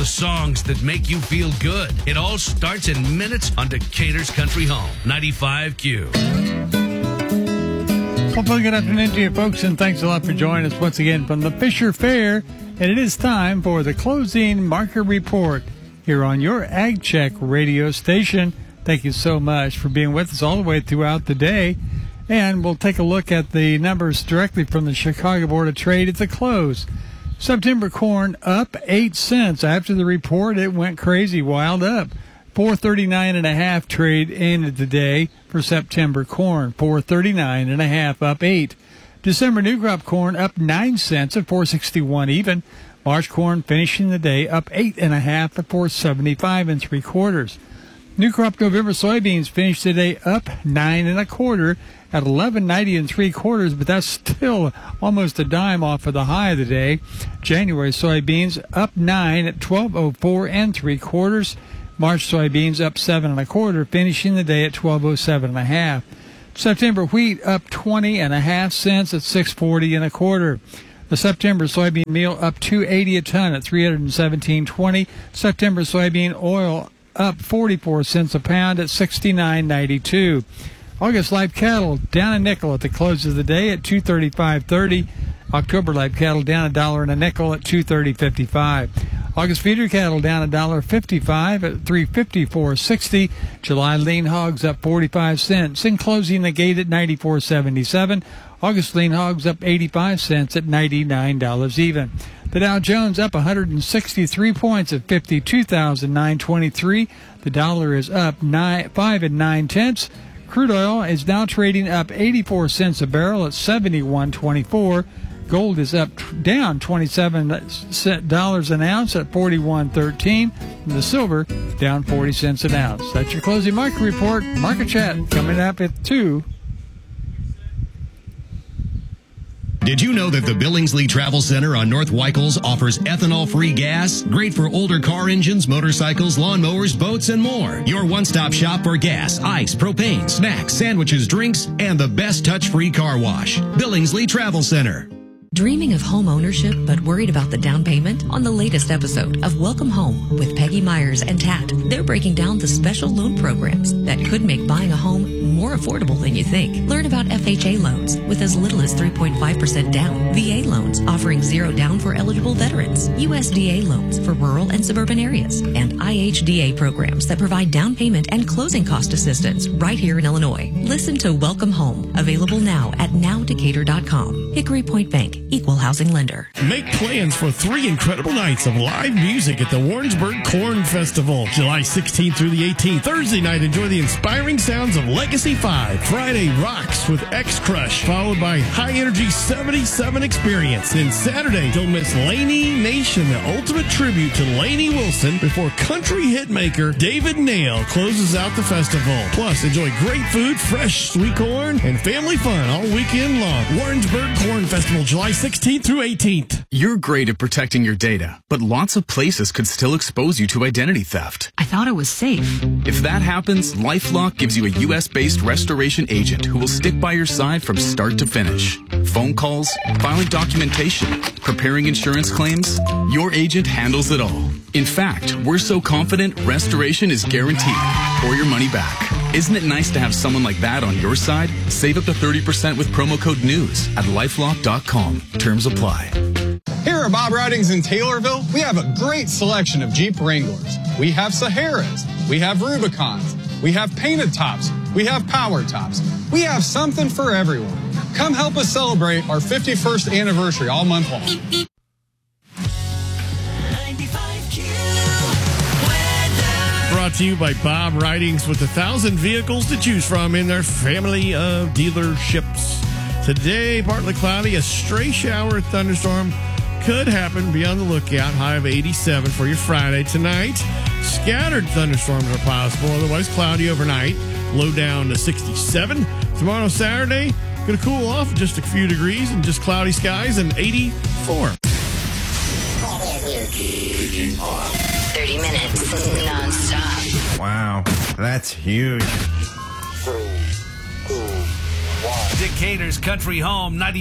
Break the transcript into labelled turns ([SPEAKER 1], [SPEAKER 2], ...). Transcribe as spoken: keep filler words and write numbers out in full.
[SPEAKER 1] the songs that make you feel good. It all starts in minutes on Decatur's Country Home, ninety-five Q.
[SPEAKER 2] Well, good afternoon to you, folks, and thanks a lot for joining us once again from the Fisher Fair. And it is time for the closing market report here on your Ag Check radio station. Thank you so much for being with us all the way throughout the day. And we'll take a look at the numbers directly from the Chicago Board of Trade at the close. September corn up eight cents. After the report, it went crazy, wild up. four thirty-nine and a half trade ended the day for September corn. four thirty-nine and a half up eight. December new crop corn up nine cents at four sixty-one even. March corn finishing the day up eight and a half at four seventy-five and three quarters. New crop November soybeans finished the day up nine and a quarter at eleven ninety and three quarters, but that's still almost a dime off of the high of the day. January soybeans up nine at twelve oh four and three quarters. March soybeans up seven and a quarter, finishing the day at twelve oh seven and a half. September wheat up twenty and a half cents at six forty and a quarter. The September soybean meal up two eighty a ton at three seventeen twenty. September soybean oil up forty-four cents a pound at sixty-nine ninety-two. August live cattle down a nickel at the close of the day at two thirty-five thirty. October live cattle down a dollar and a nickel at two thirty fifty-five. August feeder cattle down a dollar fifty-five at three fifty-four sixty. July lean hogs up forty-five cents and closing the gate at ninety-four seventy-seven. August lean hogs up eighty-five cents at ninety-nine dollars even. The Dow Jones up one hundred sixty-three points at fifty-two thousand nine hundred twenty-three. The dollar is up nine, five and nine tenths. Crude oil is now trading up eighty-four cents a barrel at seventy-one twenty-four. Gold is up down twenty-seven dollars an ounce at forty-one thirteen. And the silver down forty cents an ounce. That's your closing market report. Market chat coming up at two.
[SPEAKER 3] Did you know that the Billingsley Travel Center on North Weichels offers ethanol-free gas? Great for older car engines, motorcycles, lawnmowers, boats, and more. Your one-stop shop for gas, ice, propane, snacks, sandwiches, drinks, and the best touch-free car wash. Billingsley Travel Center.
[SPEAKER 4] Dreaming of home ownership but worried about the down payment? On the latest episode of Welcome Home with Peggy Myers and Tat, they're breaking down the special loan programs that could make buying a home more affordable than you think. Learn about F H A loans with as little as three point five percent down, V A loans offering zero down for eligible veterans, U S D A loans for rural and suburban areas, and I H D A programs that provide down payment and closing cost assistance right here in Illinois. Listen to Welcome Home, available now at now decatur dot com. Hickory Point Bank, equal housing lender.
[SPEAKER 5] Make plans for three incredible nights of live music at the Warrensburg Corn Festival. July sixteenth through the eighteenth. Thursday night, enjoy the inspiring sounds of Legacy five. Friday, rocks with X-Crush, followed by high-energy seventy-seven Experience. And Saturday, don't miss Laney Nation, the ultimate tribute to Lainey Wilson, before country hitmaker David Nail closes out the festival. Plus, enjoy great food, fresh sweet corn, and family fun all weekend long. Warrensburg Corn Festival, July sixteenth through eighteenth.
[SPEAKER 6] You're great at protecting your data, but lots of places could still expose you to identity theft.
[SPEAKER 4] I thought it was safe.
[SPEAKER 6] If that happens, LifeLock gives you a U S based restoration agent who will stick by your side from start to finish. Phone calls, filing documentation, preparing insurance claims, your agent handles it all. In fact, we're so confident restoration is guaranteed or your money back. Isn't it nice to have someone like that on your side? Save up to thirty percent with promo code NEWS at lifelock dot com. Terms apply.
[SPEAKER 7] Here at Bob Ridings in Taylorville, we have a great selection of Jeep Wranglers. We have Saharas. We have Rubicons. We have painted tops. We have power tops. We have something for everyone. Come help us celebrate our fifty-first anniversary all month long.
[SPEAKER 5] Brought to you by Bob Ridings, with a thousand vehicles to choose from in their family of dealerships. Today, partly cloudy, a stray shower or thunderstorm could happen. Be on the lookout. High of eighty-seven for your Friday. Tonight, scattered thunderstorms are possible, otherwise cloudy overnight. Low down to sixty-seven. Tomorrow, Saturday, going to cool off just a few degrees and just cloudy skies and eighty-four.
[SPEAKER 8] thirty minutes non-stop.
[SPEAKER 9] Wow, that's huge.
[SPEAKER 1] Decatur's Country Home, ninety.